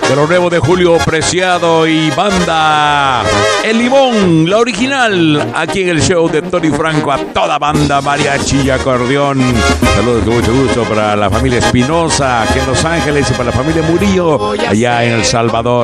de lo nuevo de Julio Preciado y banda El Limón, la original, aquí en el show de Tony Franco, a toda banda mariachi y acordeón. Saludos con mucho gusto para la familia Espinosa aquí en Los Ángeles y para la familia Murillo allá en El Salvador.